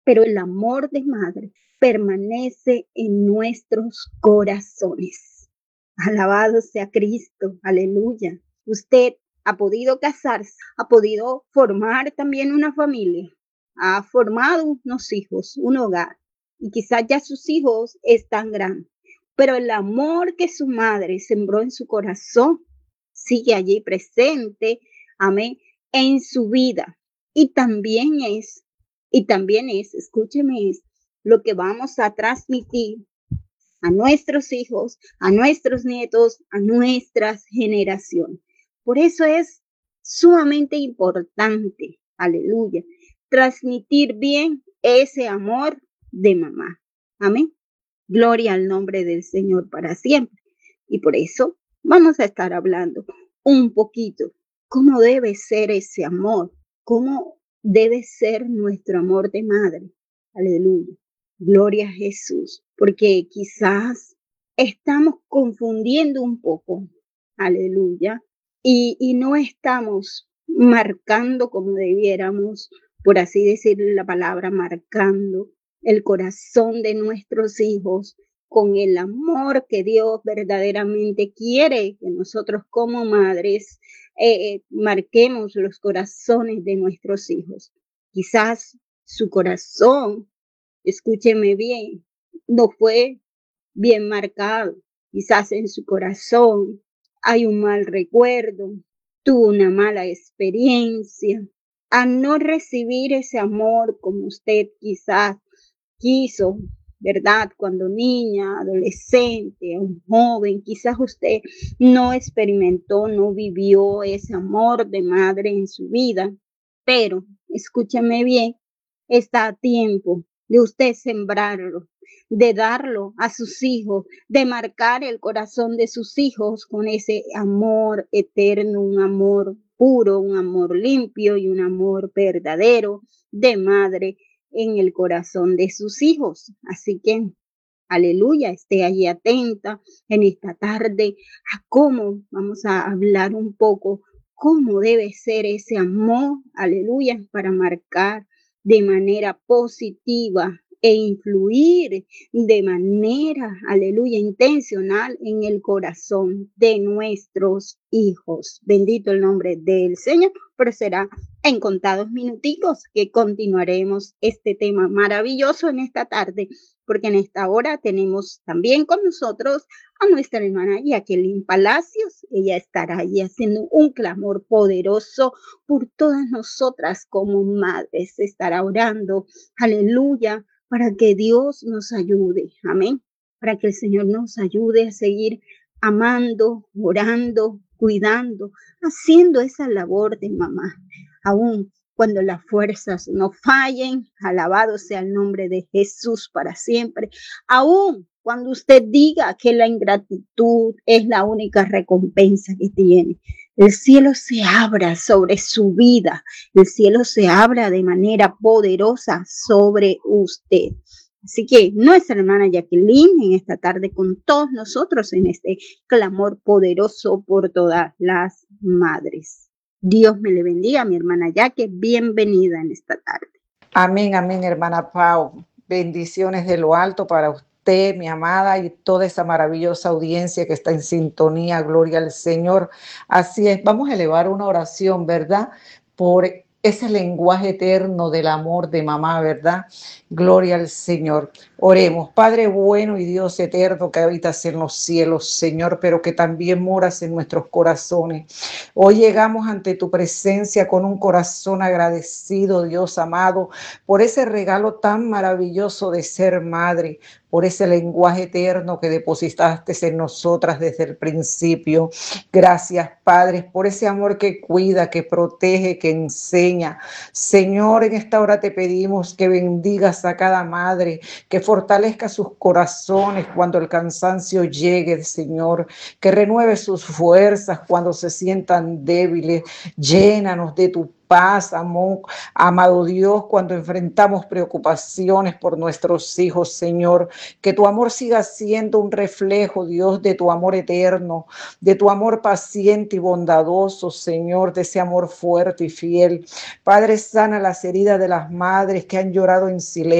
pero el amor de madre permanece en nuestros corazones. Alabado sea Cristo, aleluya. Usted ha podido casarse, ha podido formar también una familia, ha formado unos hijos, un hogar, y quizás ya sus hijos están grandes, pero el amor que su madre sembró en su corazón sigue allí presente, amén, en su vida. Y también es, escúcheme, es lo que vamos a transmitir a nuestros hijos, a nuestros nietos, a nuestras generaciones. Por eso es sumamente importante, aleluya, transmitir bien ese amor de mamá. Amén. Gloria al nombre del Señor para siempre. Y por eso vamos a estar hablando un poquito cómo debe ser ese amor, cómo debe ser nuestro amor de madre. Aleluya. Gloria a Jesús, porque quizás estamos confundiendo un poco, aleluya, y no estamos marcando como debiéramos, por así decir la palabra, marcando el corazón de nuestros hijos con el amor que Dios verdaderamente quiere que nosotros como madres marquemos los corazones de nuestros hijos. Quizás su corazón, escúcheme bien, no fue bien marcado. Quizás en su corazón hay un mal recuerdo, tuvo una mala experiencia. A no recibir ese amor como usted quizás quiso, ¿verdad? Cuando niña, adolescente, un joven, quizás usted no experimentó, no vivió ese amor de madre en su vida, pero escúchame bien, está a tiempo de usted sembrarlo, de darlo a sus hijos, de marcar el corazón de sus hijos con ese amor eterno, un amor puro, un amor limpio y un amor verdadero de madre en el corazón de sus hijos. Así que, aleluya, esté allí atenta en esta tarde a cómo vamos a hablar un poco, cómo debe ser ese amor, aleluya, para marcar de manera positiva e influir de manera, aleluya, intencional en el corazón de nuestros hijos. Bendito el nombre del Señor, pero será en contados minuticos que continuaremos este tema maravilloso en esta tarde, porque en esta hora tenemos también con nosotros a nuestra hermana Jacqueline Palacios. Ella estará allí haciendo un clamor poderoso por todas nosotras como madres. Estará orando, aleluya, para que Dios nos ayude, amén, para que el Señor nos ayude a seguir amando, orando, cuidando, haciendo esa labor de mamá, aún cuando las fuerzas no fallen, alabado sea el nombre de Jesús para siempre, aún cuando usted diga que la ingratitud es la única recompensa que tiene, el cielo se abra sobre su vida, el cielo se abra de manera poderosa sobre usted. Así que nuestra hermana Jacqueline en esta tarde con todos nosotros en este clamor poderoso por todas las madres. Dios me le bendiga, mi hermana Jackie, bienvenida en esta tarde. Amén, amén, hermana Pau. Bendiciones de lo alto para usted, mi amada, y toda esa maravillosa audiencia que está en sintonía. Gloria al Señor. Así es, vamos a elevar una oración, ¿verdad? Por ese lenguaje eterno del amor de mamá, ¿verdad? Gloria al Señor. Oremos, Padre bueno y Dios eterno que habitas en los cielos, Señor, pero que también moras en nuestros corazones. Hoy llegamos ante tu presencia con un corazón agradecido, Dios amado, por ese regalo tan maravilloso de ser madre, por ese lenguaje eterno que depositaste en nosotras desde el principio. Gracias, Padre, por ese amor que cuida, que protege, que enseña. Señor, en esta hora te pedimos que bendigas a cada madre, que fortalezca sus corazones cuando el cansancio llegue, Señor, que renueve sus fuerzas cuando se sientan débiles. Llénanos de tu paz, amor, amado Dios, cuando enfrentamos preocupaciones por nuestros hijos, Señor. Que tu amor siga siendo un reflejo, Dios, de tu amor eterno, de tu amor paciente y bondadoso, Señor, de ese amor fuerte y fiel. Padre, sana las heridas de las madres que han llorado en silencio.